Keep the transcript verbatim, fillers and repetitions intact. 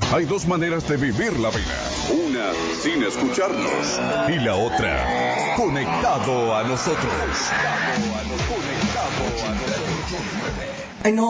Hay dos maneras de vivir la vida. Una sin escucharnos y la otra conectado a nosotros. Ay, no.